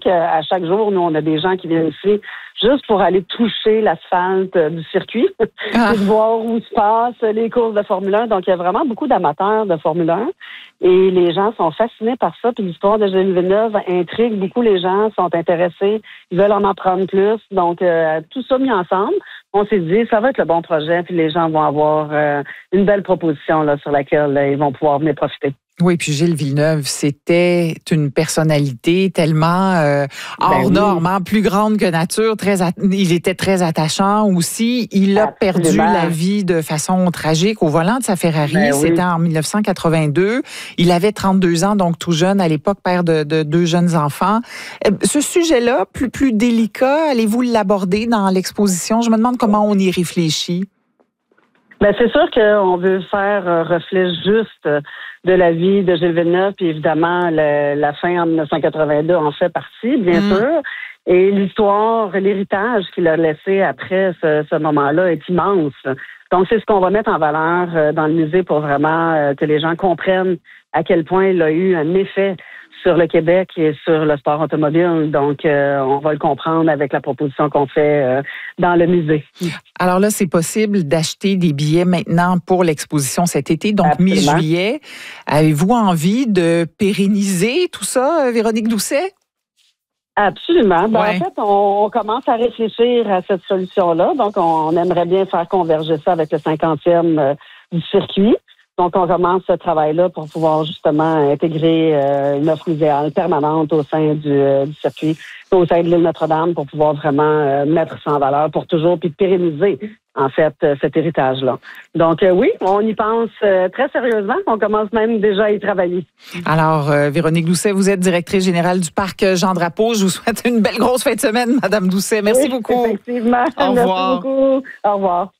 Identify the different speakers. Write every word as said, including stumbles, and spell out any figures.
Speaker 1: qu'à chaque jour, nous, on a des gens qui viennent ici juste pour aller toucher l'asphalte du circuit ah. et de voir où se passent les courses de Formule un. Donc, il y a vraiment beaucoup d'amateurs de Formule un et les gens sont fascinés par ça. Puis l'histoire de Gilles Villeneuve intrigue beaucoup les gens, sont intéressés, ils veulent en apprendre plus. Donc, euh, tout ça mis ensemble, on s'est dit, ça va être le bon projet, puis les gens vont avoir euh, une belle proposition là, sur laquelle là, ils vont pouvoir venir profiter.
Speaker 2: Oui, puis Gilles Villeneuve, c'était une personnalité tellement euh, hors ben oui. norme, hein, plus grande que nature. Très, at- il était très attachant aussi. Il a Absolument. perdu la vie de façon tragique au volant de sa Ferrari. Ben oui. C'était en dix-neuf cent quatre-vingt-deux. Il avait trente-deux ans, donc tout jeune à l'époque, père de, de deux jeunes enfants. Ce sujet-là, plus plus délicat, allez-vous l'aborder dans l'exposition? Je me demande comment on y réfléchit.
Speaker 1: Ben c'est sûr qu'on veut faire un reflet juste de la vie de Gilles Villeneuve, puis évidemment, le, la fin en dix-neuf cent quatre-vingt-deux en fait partie, bien mmh. sûr. Et l'histoire, l'héritage qu'il a laissé après ce, ce moment-là est immense. Donc, c'est ce qu'on va mettre en valeur dans le musée pour vraiment que les gens comprennent à quel point il a eu un effet sur le Québec et sur le sport automobile. Donc, euh, on va le comprendre avec la proposition qu'on fait euh, dans le musée.
Speaker 2: Alors là, c'est possible d'acheter des billets maintenant pour l'exposition cet été, donc Absolument. mi-juillet. Avez-vous envie de pérenniser tout ça, Véronique Doucet?
Speaker 1: Absolument. Ben, ouais. En fait, on, on commence à réfléchir à cette solution-là. Donc, on, on aimerait bien faire converger ça avec le cinquantième euh, du circuit. Donc, on commence ce travail-là pour pouvoir justement intégrer euh, une offre muséale permanente au sein du, euh, du circuit, au sein de l'île Notre-Dame, pour pouvoir vraiment euh, mettre ça en valeur pour toujours, puis pérenniser, en fait, euh, cet héritage-là. Donc, euh, oui, on y pense euh, très sérieusement. On commence même déjà à y travailler.
Speaker 2: Alors, euh, Véronique Doucet, vous êtes directrice générale du Parc Jean-Drapeau. Je vous souhaite une belle grosse fin de semaine, Madame Doucet. Merci
Speaker 1: oui,
Speaker 2: beaucoup.
Speaker 1: Effectivement.
Speaker 2: Au revoir.
Speaker 1: Merci beaucoup. Au revoir.